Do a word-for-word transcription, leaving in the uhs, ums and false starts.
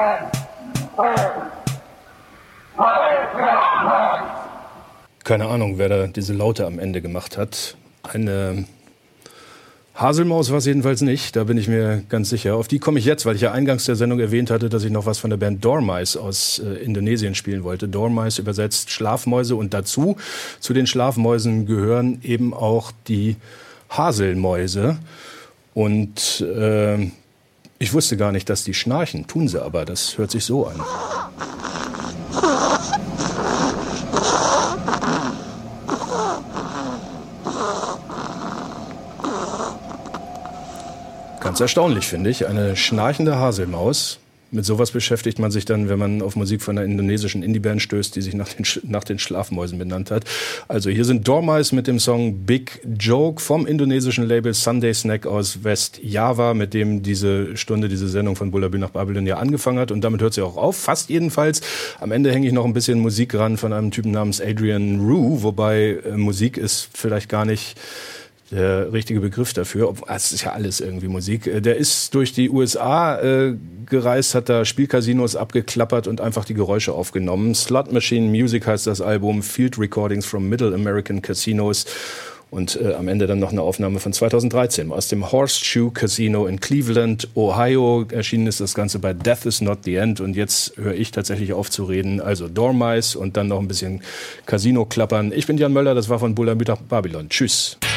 Keine Ahnung, wer da diese Laute am Ende gemacht hat. Eine Haselmaus war es jedenfalls nicht, da bin ich mir ganz sicher. Auf die komme ich jetzt, weil ich ja eingangs der Sendung erwähnt hatte, dass ich noch was von der Band Dormice aus äh, Indonesien spielen wollte. Dormice übersetzt Schlafmäuse und dazu, zu den Schlafmäusen gehören eben auch die Haselmäuse. Und äh, ich wusste gar nicht, dass die schnarchen, tun sie aber, das hört sich so an. Ganz erstaunlich, finde ich. Eine schnarchende Haselmaus. Mit sowas beschäftigt man sich dann, wenn man auf Musik von einer indonesischen Indie-Band stößt, die sich nach den, nach den Schlafmäusen benannt hat. Also hier sind Dormice mit dem Song Big Joke vom indonesischen Label Sunday Snack aus West-Java, mit dem diese Stunde, diese Sendung von Bullabü nach Babylon ja angefangen hat. Und damit hört sie auch auf, fast jedenfalls. Am Ende hänge ich noch ein bisschen Musik ran von einem Typen namens Adrian Rue, wobei äh, Musik ist vielleicht gar nicht der richtige Begriff dafür. Es ist ja alles irgendwie Musik. Der ist durch die U S A äh, gereist, hat da Spielcasinos abgeklappert und einfach die Geräusche aufgenommen. Slot Machine Music heißt das Album, Field Recordings from Middle American Casinos. Und äh, am Ende dann noch eine Aufnahme von zweitausenddreizehn aus dem Horseshoe Casino in Cleveland, Ohio. Erschienen ist das Ganze bei Death is Not the End. Und jetzt höre ich tatsächlich auf zu reden. Also Dormice und dann noch ein bisschen Casino klappern. Ich bin Jan Möller, das war von Bullabü nach Babylon. Tschüss.